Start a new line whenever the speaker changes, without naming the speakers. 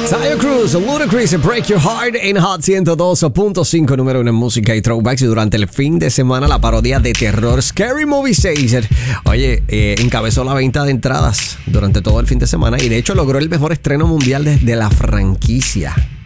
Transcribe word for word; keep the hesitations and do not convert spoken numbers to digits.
Tayo Cruz, Ludacris, Break Your Heart en Hot ciento dos punto cinco, número uno en música y throwbacks. Y durante el fin de semana, la parodia de terror Scary Movie Chaser, oye, eh, encabezó la venta de entradas durante todo el fin de semana y de hecho logró el mejor estreno mundial de, de la franquicia.